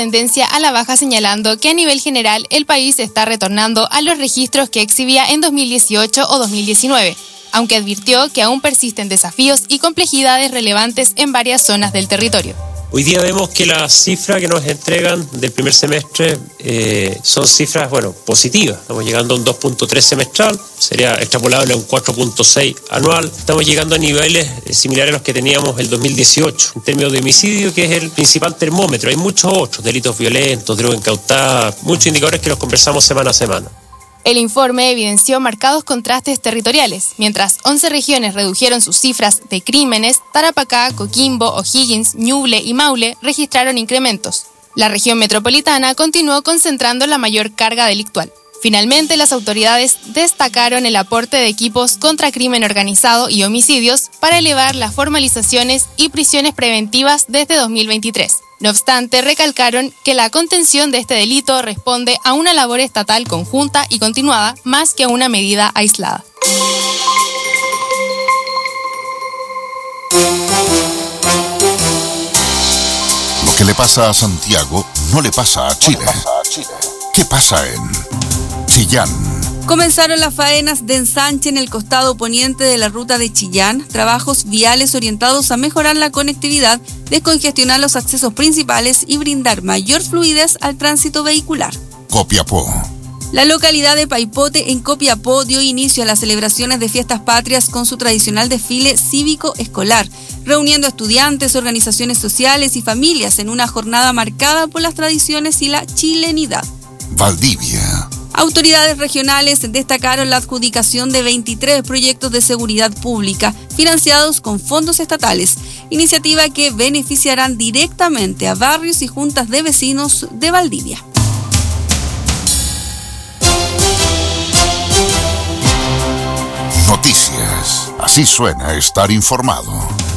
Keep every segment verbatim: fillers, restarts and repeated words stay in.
tendencia a la baja, señalando que a nivel general el país está retornando a los registros que exhibía en dos mil dieciocho o dos mil diecinueve, aunque advirtió que aún persisten desafíos y complejidades relevantes en varias zonas del territorio. Hoy día vemos que las cifras que nos entregan del primer semestre eh, son cifras, bueno, positivas. Estamos llegando a un dos punto tres semestral, sería extrapolable a un cuatro punto seis anual. Estamos llegando a niveles similares a los que teníamos el dos mil dieciocho, en términos de homicidio, que es el principal termómetro. Hay muchos otros, delitos violentos, droga incautada, muchos indicadores que los conversamos semana a semana. El informe evidenció marcados contrastes territoriales. Mientras once regiones redujeron sus cifras de crímenes, Tarapacá, Coquimbo, O'Higgins, Ñuble y Maule registraron incrementos. La región metropolitana continuó concentrando la mayor carga delictual. Finalmente, las autoridades destacaron el aporte de equipos contra crimen organizado y homicidios para elevar las formalizaciones y prisiones preventivas desde dos mil veintitrés. No obstante, recalcaron que la contención de este delito responde a una labor estatal conjunta y continuada más que a una medida aislada. Lo que le pasa a Santiago no le pasa a Chile. ¿Qué pasa en Chillán? Comenzaron las faenas de ensanche en el costado poniente de la ruta de Chillán, trabajos viales orientados a mejorar la conectividad, descongestionar los accesos principales y brindar mayor fluidez al tránsito vehicular. Copiapó. La localidad de Paipote, en Copiapó, dio inicio a las celebraciones de fiestas patrias con su tradicional desfile cívico-escolar, reuniendo a estudiantes, organizaciones sociales y familias en una jornada marcada por las tradiciones y la chilenidad. Valdivia. Autoridades regionales destacaron la adjudicación de veintitrés proyectos de seguridad pública financiados con fondos estatales, iniciativa que beneficiarán directamente a barrios y juntas de vecinos de Valdivia. Noticias. Así suena estar informado.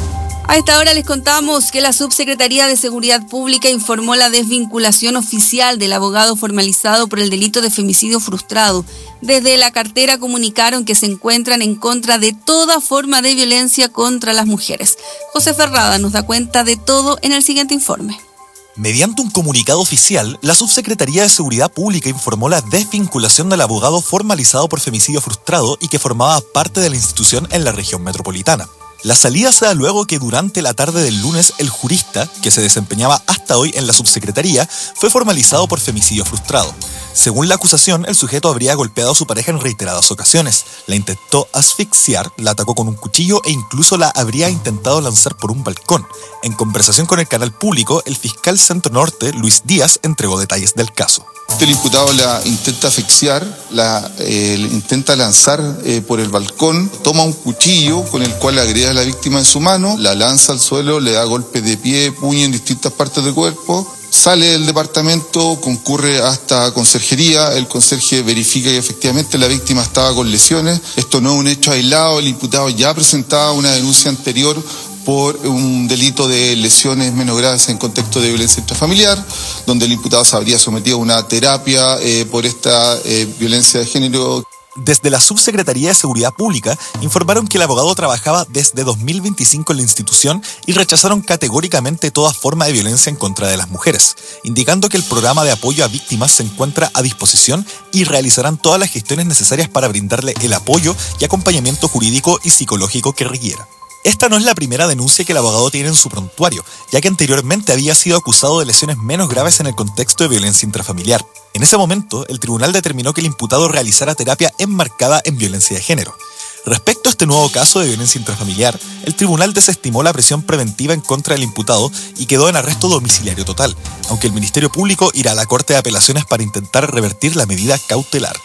A esta hora les contamos que la Subsecretaría de Seguridad Pública informó la desvinculación oficial del abogado formalizado por el delito de femicidio frustrado. Desde la cartera comunicaron que se encuentran en contra de toda forma de violencia contra las mujeres. José Ferrada nos da cuenta de todo en el siguiente informe. Mediante un comunicado oficial, la Subsecretaría de Seguridad Pública informó la desvinculación del abogado formalizado por femicidio frustrado y que formaba parte de la institución en la región metropolitana. La salida se da luego que durante la tarde del lunes el jurista, que se desempeñaba hasta hoy en la subsecretaría, fue formalizado por femicidio frustrado. Según la acusación, el sujeto habría golpeado a su pareja en reiteradas ocasiones, la intentó asfixiar, la atacó con un cuchillo e incluso la habría intentado lanzar por un balcón. En conversación con el canal público, el fiscal Centro Norte, Luis Díaz, entregó detalles del caso. El imputado la intenta asfixiar, la eh, intenta lanzar eh, por el balcón, toma un cuchillo con el cual agrede a la víctima en su mano, la lanza al suelo, le da golpes de pie, puño en distintas partes del cuerpo, sale del departamento, concurre hasta conserjería, el conserje verifica que efectivamente la víctima estaba con lesiones. Esto no es un hecho aislado, el imputado ya presentaba una denuncia anterior por un delito de lesiones menos graves en contexto de violencia intrafamiliar, donde el imputado se habría sometido a una terapia eh, por esta eh, violencia de género. Desde la Subsecretaría de Seguridad Pública informaron que el abogado trabajaba desde dos mil veinticinco en la institución y rechazaron categóricamente toda forma de violencia en contra de las mujeres, indicando que el programa de apoyo a víctimas se encuentra a disposición y realizarán todas las gestiones necesarias para brindarle el apoyo y acompañamiento jurídico y psicológico que requiera. Esta no es la primera denuncia que el abogado tiene en su prontuario, ya que anteriormente había sido acusado de lesiones menos graves en el contexto de violencia intrafamiliar. En ese momento, el tribunal determinó que el imputado realizara terapia enmarcada en violencia de género. Respecto a este nuevo caso de violencia intrafamiliar, el tribunal desestimó la prisión preventiva en contra del imputado y quedó en arresto domiciliario total, aunque el Ministerio Público irá a la Corte de Apelaciones para intentar revertir la medida cautelar.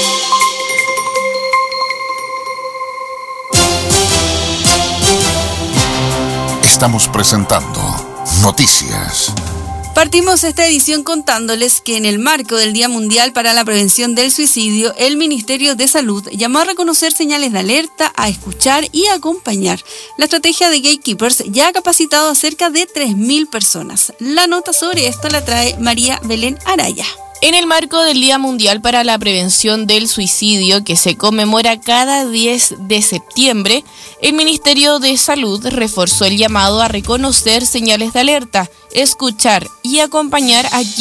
Estamos presentando Noticias. Partimos esta edición contándoles que en el marco del Día Mundial para la Prevención del Suicidio, el Ministerio de Salud llamó a reconocer señales de alerta, a escuchar y a acompañar. La estrategia de Gatekeepers ya ha capacitado a cerca de tres mil personas. La nota sobre esto la trae María Belén Araya. En el marco del Día Mundial para la Prevención del Suicidio, que se conmemora cada diez de septiembre, el Ministerio de Salud reforzó el llamado a reconocer señales de alerta, escuchar y acompañar a